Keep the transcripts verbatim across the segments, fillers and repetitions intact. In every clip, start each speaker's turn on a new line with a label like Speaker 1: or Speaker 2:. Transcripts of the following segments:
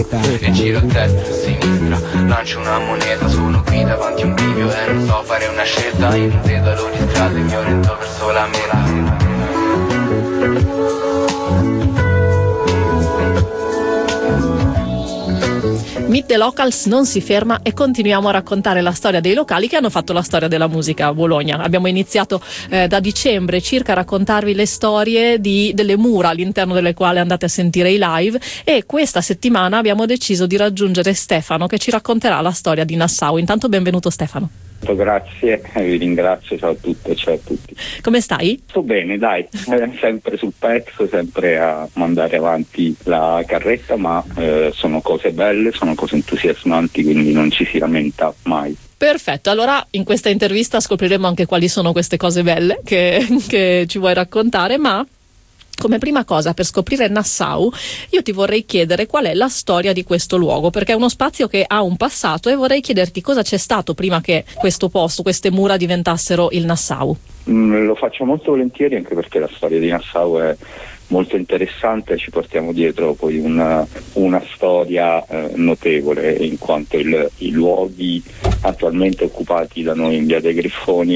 Speaker 1: poeta.
Speaker 2: E giro a destra e a sinistra, lancio una moneta, sono qui davanti a un bivio e non so fare una scelta. In un dedalo di strada e mi oriento verso la meta.
Speaker 3: Meet the Locals non si ferma e continuiamo a raccontare la storia dei locali che hanno fatto la storia della musica a Bologna. Abbiamo iniziato eh, da dicembre circa a raccontarvi le storie di, delle mura all'interno delle quali andate a sentire i live, e questa settimana abbiamo deciso di raggiungere Stefano che ci racconterà la storia di Nassau. Intanto benvenuto Stefano.
Speaker 4: Grazie, vi ringrazio, ciao a tutte, ciao a tutti.
Speaker 3: Come stai?
Speaker 4: Sto bene, dai, eh, sempre sul pezzo, sempre a mandare avanti la carretta, ma eh, sono cose belle, sono cose entusiasmanti, quindi non ci si lamenta mai.
Speaker 3: Perfetto, allora in questa intervista scopriremo anche quali sono queste cose belle che, che ci vuoi raccontare, ma come prima cosa, per scoprire Nassau, io ti vorrei chiedere qual è la storia di questo luogo, perché è uno spazio che ha un passato, e vorrei chiederti cosa c'è stato prima che questo posto, queste mura diventassero il Nassau.
Speaker 4: Mm, lo faccio molto volentieri, anche perché la storia di Nassau è molto interessante, ci portiamo dietro poi una, una storia eh, notevole, in quanto il, i luoghi attualmente occupati da noi in Via dei Griffoni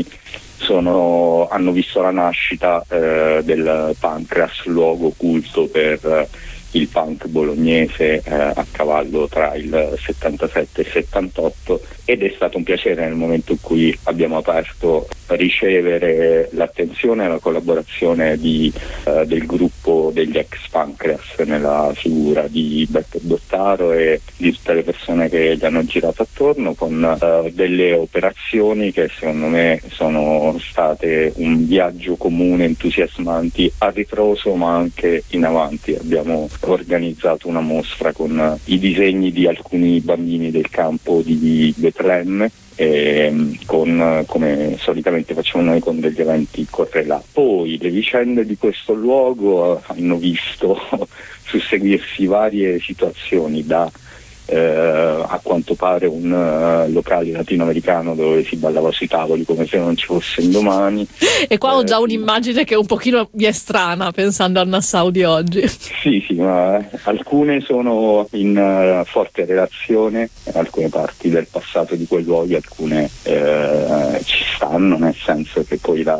Speaker 4: sono, hanno visto la nascita eh, del Pancreas, luogo culto per eh, il punk bolognese eh, a cavallo tra il settantasette e il settantotto, ed è stato un piacere nel momento in cui abbiamo aperto ricevere l'attenzione e la collaborazione di, eh, del gruppo degli ex Pancreas nella figura di Beppe Dottaro e di tutte le persone che gli hanno girato attorno, con eh, delle operazioni che secondo me sono state un viaggio comune, entusiasmanti, a ritroso ma anche in avanti. Abbiamo organizzato una mostra con i disegni di alcuni bambini del campo di Betlemme, e con, come solitamente facciamo noi, con degli eventi correlati. Poi le vicende di questo luogo hanno visto susseguirsi varie situazioni, da eh, a quanto pare un uh, locale latinoamericano dove si ballava sui tavoli come se non ci fosse un domani.
Speaker 3: E qua ho già
Speaker 4: eh,
Speaker 3: un'immagine che un pochino mi è strana pensando al Nassau di oggi.
Speaker 4: Sì, sì, ma alcune sono in uh, forte relazione, alcune parti del passato di quei luoghi, alcune uh, ci stanno, nel senso che poi la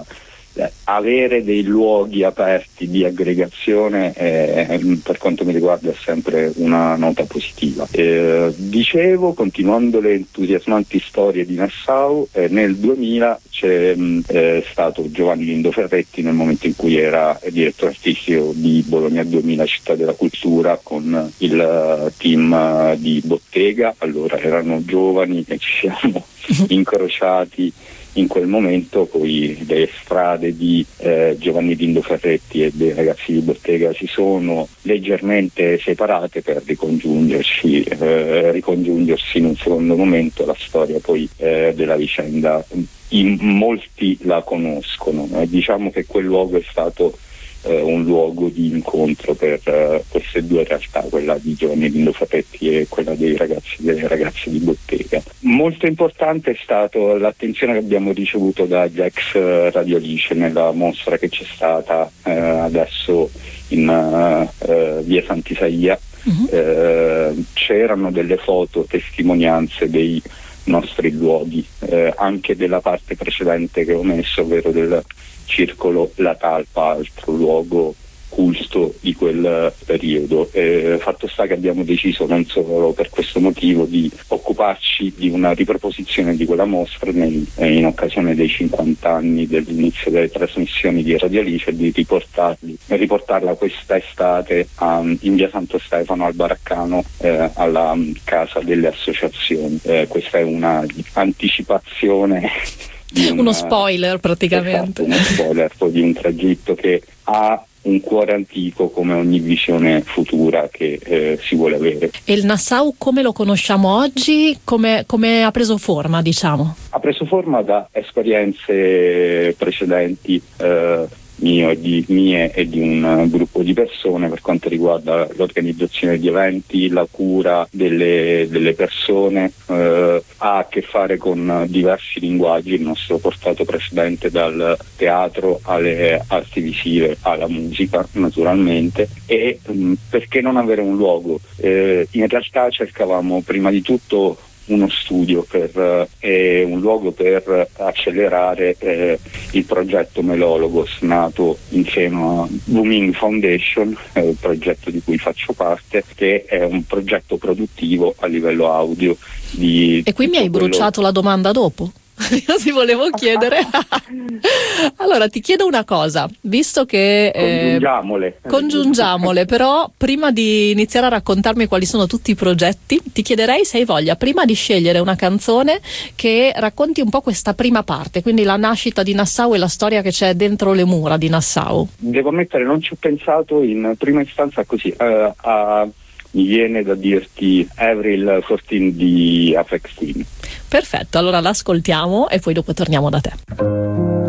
Speaker 4: avere dei luoghi aperti di aggregazione eh, per quanto mi riguarda è sempre una nota positiva. Eh, dicevo, continuando le entusiasmanti storie di Nassau, eh, nel duemila c'è eh, stato Giovanni Lindo Ferretti, nel momento in cui era direttore artistico di Bologna duemila Città della Cultura, con il uh, team uh, di Bottega. Allora erano giovani e ci siamo incrociati in quel momento. Poi le strade di eh, Giovanni Lindo Ferretti e dei ragazzi di Bottega si sono leggermente separate per ricongiungersi, eh, ricongiungersi in un secondo momento. La storia poi eh, della vicenda in molti la conoscono, e diciamo che quel luogo è stato eh, un luogo di incontro per uh, queste due realtà, quella di Giovanni Lindo Ferretti e quella dei ragazzi delle ragazze di Bottega. Molto importante è stata l'attenzione che abbiamo ricevuto dagli ex uh, Radio Alice nella mostra che c'è stata uh, adesso in uh, uh, via Sant'Isaia. Uh-huh. Uh, c'erano delle foto testimonianze dei nostri luoghi, eh, anche della parte precedente che ho messo, ovvero del circolo La Talpa, altro luogo culto di quel periodo. Eh, fatto sta che abbiamo deciso, non solo per questo motivo, di occuparci di una riproposizione di quella mostra nel, eh, in occasione dei cinquanta anni dell'inizio delle trasmissioni di Radio Alice, e di riportarli, riportarla questa estate a, in via Santo Stefano al Baraccano, eh, alla um, casa delle associazioni. Eh, questa è una anticipazione di una,
Speaker 3: uno spoiler praticamente.
Speaker 4: Esatto, uno spoiler poi di un tragitto che ha un cuore antico, come ogni visione futura che eh, si vuole avere.
Speaker 3: E il Nassau come lo conosciamo oggi? Come, come ha preso forma, diciamo?
Speaker 4: Ha preso forma da esperienze precedenti, eh, mio e di, mie e di un uh, gruppo di persone per quanto riguarda l'organizzazione di eventi, la cura delle, delle persone, uh, ha a che fare con diversi linguaggi, il nostro portato precedente dal teatro alle arti visive alla musica naturalmente. E um, perché non avere un luogo? Eh, in realtà cercavamo prima di tutto uno studio per, eh, un luogo per accelerare eh, il progetto Melologos, nato insieme a Booming Foundation, eh, il progetto di cui faccio parte, che è un progetto produttivo a livello audio. Di
Speaker 3: e qui mi hai
Speaker 4: quello...
Speaker 3: bruciato la domanda dopo. Io ti volevo chiedere. Allora ti chiedo una cosa, visto che eh,
Speaker 4: congiungiamole
Speaker 3: congiungiamole però prima di iniziare a raccontarmi quali sono tutti i progetti, ti chiederei se hai voglia prima di scegliere una canzone che racconti un po' questa prima parte, quindi la nascita di Nassau e la storia che c'è dentro le mura di Nassau.
Speaker 4: Devo ammettere, non ci ho pensato in prima istanza così. Uh, a mi viene da dirti Avril quattordici di Aphex Twin.
Speaker 3: Perfetto, allora l'ascoltiamo e poi dopo torniamo da te.